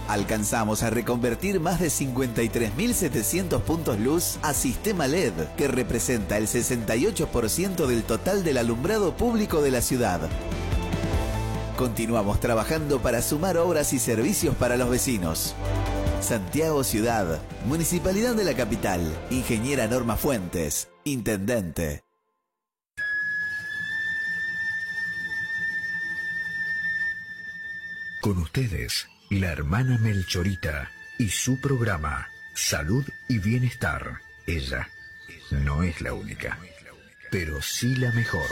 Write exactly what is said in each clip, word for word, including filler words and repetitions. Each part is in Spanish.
Alcanzamos a reconvertir más de cincuenta y tres mil setecientos puntos luz a sistema L E D, que representa el sesenta y ocho por ciento del total del alumbrado público de la ciudad. Continuamos trabajando para sumar obras y servicios para los vecinos. Santiago Ciudad, Municipalidad de la Capital, Ingeniera Norma Fuentes, Intendente. Con ustedes, la hermana Melchorita y su programa Salud y Bienestar. Ella no es la única, pero sí la mejor.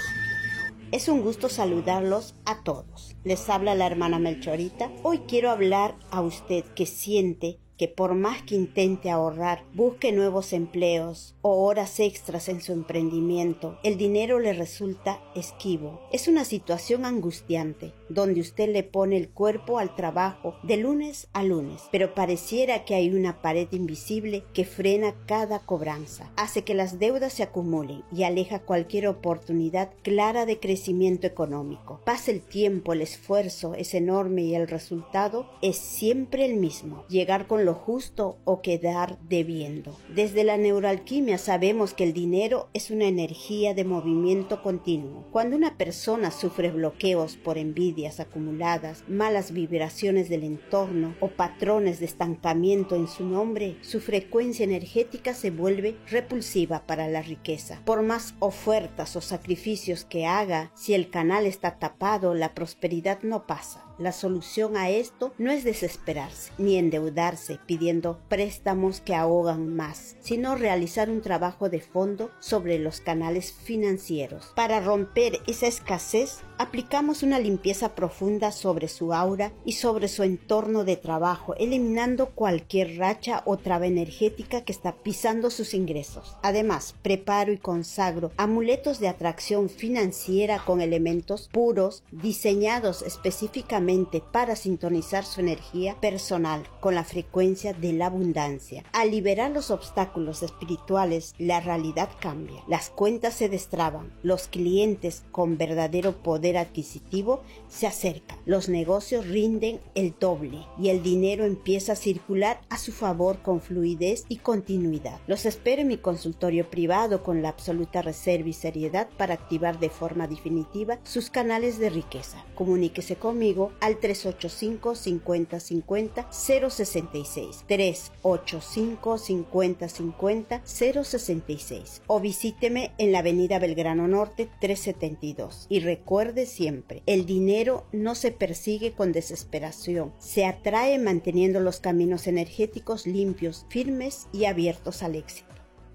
Es un gusto saludarlos a todos. Les habla la hermana Melchorita. Hoy quiero hablar a usted que siente que por más que intente ahorrar, busque nuevos empleos o horas extras en su emprendimiento, el dinero le resulta esquivo. Es una situación angustiante, donde usted le pone el cuerpo al trabajo de lunes a lunes, pero pareciera que hay una pared invisible que frena cada cobranza, hace que las deudas se acumulen y aleja cualquier oportunidad clara de crecimiento económico. Pasa el tiempo, el esfuerzo es enorme y el resultado es siempre el mismo: llegar con lo justo o quedar debiendo. Desde la neuroalquimia sabemos que el dinero es una energía de movimiento continuo. Cuando una persona sufre bloqueos por envidias acumuladas, malas vibraciones del entorno o patrones de estancamiento en su nombre, su frecuencia energética se vuelve repulsiva para la riqueza. Por más ofertas o sacrificios que haga, si el canal está tapado, la prosperidad no pasa. La solución a esto no es desesperarse ni endeudarse pidiendo préstamos que ahogan más, sino realizar un trabajo de fondo sobre los canales financieros. Para romper esa escasez, aplicamos una limpieza profunda sobre su aura y sobre su entorno de trabajo, eliminando cualquier racha o traba energética que está pisando sus ingresos. Además, preparo y consagro amuletos de atracción financiera con elementos puros, diseñados específicamente para sintonizar su energía personal con la frecuencia de la abundancia. Al liberar los obstáculos espirituales, la realidad cambia. Las cuentas se destraban, los clientes con verdadero poder adquisitivo se acercan, los negocios rinden el doble y el dinero empieza a circular a su favor con fluidez y continuidad. Los espero en mi consultorio privado con la absoluta reserva y seriedad para activar de forma definitiva sus canales de riqueza. Comuníquese conmigo al tres ocho cinco, cincuenta, cincuenta, cero sesenta y seis, tres ocho cinco, cincuenta, cincuenta, cero sesenta y seis, o visíteme en la avenida Belgrano Norte trescientos setenta y dos. Y recuerde siempre, el dinero no se persigue con desesperación, se atrae manteniendo los caminos energéticos limpios, firmes y abiertos al éxito.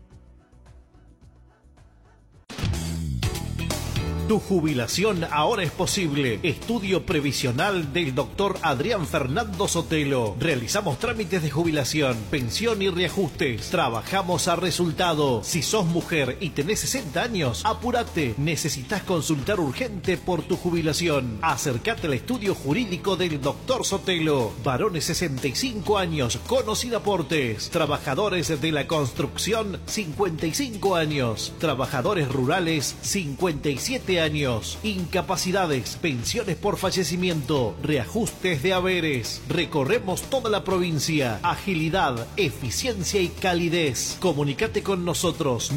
Tu jubilación ahora es posible. Estudio previsional del doctor Adrián Fernando Sotelo. Realizamos trámites de jubilación, pensión y reajustes. Trabajamos a resultado. Si sos mujer y tenés sesenta años, apúrate. Necesitas consultar urgente por tu jubilación. Acércate al estudio jurídico del doctor Sotelo. Varones sesenta y cinco años con o sin aportes. Trabajadores de la construcción cincuenta y cinco años. Trabajadores rurales cincuenta y siete años. Incapacidades, pensiones por fallecimiento, reajustes de haberes. Recorremos toda la provincia. Agilidad, eficiencia y calidez. Comunicate con nosotros.